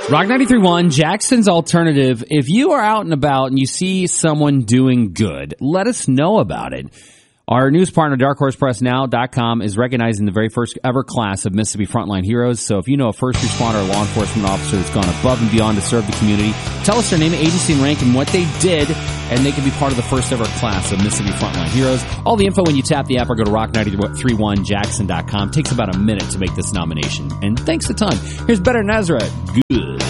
Rock 93.1, Jackson's Alternative. If you are out and about and you see someone doing good, let us know about it. Our news partner, DarkHorsePressNow.com, is recognizing the very first ever class of Mississippi Frontline Heroes. So if you know a first responder or law enforcement officer that's gone above and beyond to serve the community, tell us their name, agency, and rank, and what they did, and they can be part of the first ever class of Mississippi Frontline Heroes. All the info when you tap the app or go to rock931jackson.com. Takes about a minute to make this nomination. And thanks a ton. Here's Better Nazareth. Good.